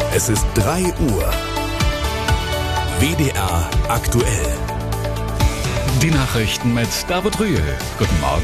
Es ist 3 Uhr. WDR aktuell. Die Nachrichten mit David Rühl. Guten Morgen.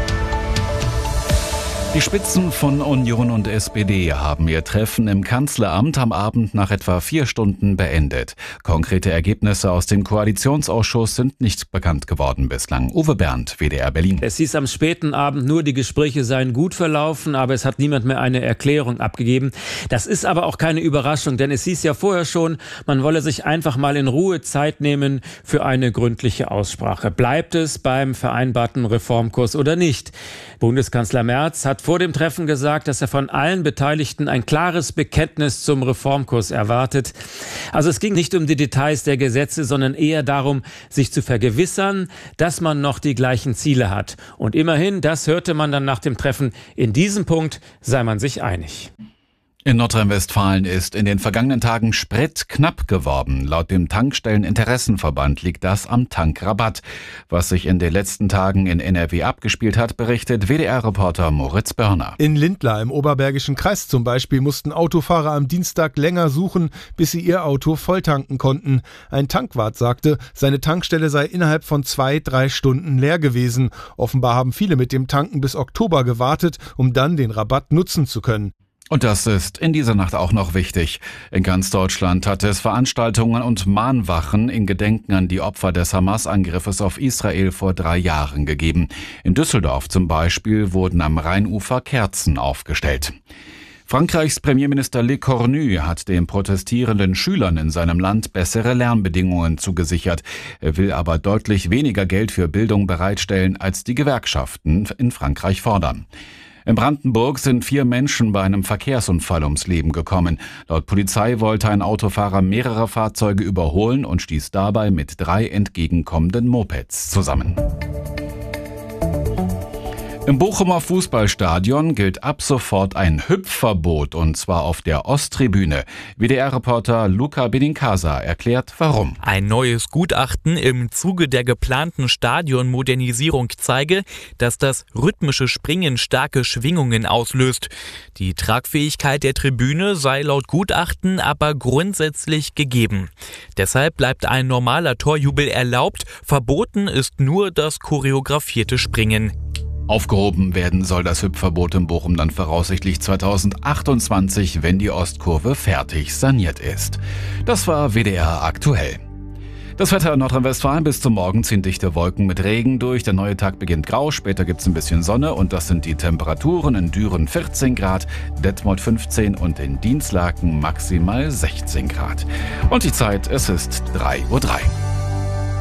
Die Spitzen von Union und SPD haben ihr Treffen im Kanzleramt am Abend nach etwa 4 Stunden beendet. Konkrete Ergebnisse aus dem Koalitionsausschuss sind nicht bekannt geworden bislang. Uwe Bernd, WDR Berlin. Es hieß am späten Abend nur, die Gespräche seien gut verlaufen, aber es hat niemand mehr eine Erklärung abgegeben. Das ist aber auch keine Überraschung, denn es hieß ja vorher schon, man wolle sich einfach mal in Ruhe Zeit nehmen für eine gründliche Aussprache. Bleibt es beim vereinbarten Reformkurs oder nicht? Bundeskanzler Merz hat vor dem Treffen gesagt, dass er von allen Beteiligten ein klares Bekenntnis zum Reformkurs erwartet. Also es ging nicht um die Details der Gesetze, sondern eher darum, sich zu vergewissern, dass man noch die gleichen Ziele hat. Und immerhin, das hörte man dann nach dem Treffen, in diesem Punkt sei man sich einig. In Nordrhein-Westfalen ist in den vergangenen Tagen Sprit knapp geworden. Laut dem Tankstelleninteressenverband liegt das am Tankrabatt. Was sich in den letzten Tagen in NRW abgespielt hat, berichtet WDR-Reporter Moritz Börner. In Lindlar im Oberbergischen Kreis zum Beispiel mussten Autofahrer am Dienstag länger suchen, bis sie ihr Auto volltanken konnten. Ein Tankwart sagte, seine Tankstelle sei innerhalb von 2-3 Stunden leer gewesen. Offenbar haben viele mit dem Tanken bis Oktober gewartet, um dann den Rabatt nutzen zu können. Und das ist in dieser Nacht auch noch wichtig. In ganz Deutschland hat es Veranstaltungen und Mahnwachen in Gedenken an die Opfer des Hamas-Angriffes auf Israel vor 3 Jahren gegeben. In Düsseldorf zum Beispiel wurden am Rheinufer Kerzen aufgestellt. Frankreichs Premierminister Le Cornu hat den protestierenden Schülern in seinem Land bessere Lernbedingungen zugesichert. Er will aber deutlich weniger Geld für Bildung bereitstellen, als die Gewerkschaften in Frankreich fordern. In Brandenburg sind 4 Menschen bei einem Verkehrsunfall ums Leben gekommen. Laut Polizei wollte ein Autofahrer mehrere Fahrzeuge überholen und stieß dabei mit 3 entgegenkommenden Mopeds zusammen. Im Bochumer Fußballstadion gilt ab sofort ein Hüpfverbot, und zwar auf der Osttribüne. WDR-Reporter Luca Benincasa erklärt, warum. Ein neues Gutachten im Zuge der geplanten Stadionmodernisierung zeige, dass das rhythmische Springen starke Schwingungen auslöst. Die Tragfähigkeit der Tribüne sei laut Gutachten aber grundsätzlich gegeben. Deshalb bleibt ein normaler Torjubel erlaubt, verboten ist nur das choreografierte Springen. Aufgehoben werden soll das Hüpfverbot in Bochum dann voraussichtlich 2028, wenn die Ostkurve fertig saniert ist. Das war WDR aktuell. Das Wetter in Nordrhein-Westfalen: bis zum Morgen ziehen dichte Wolken mit Regen durch. Der neue Tag beginnt grau, später gibt's ein bisschen Sonne und das sind die Temperaturen: in Düren 14 Grad, Detmold 15 und in Dinslaken maximal 16 Grad. Und die Zeit, es ist 3:03 Uhr.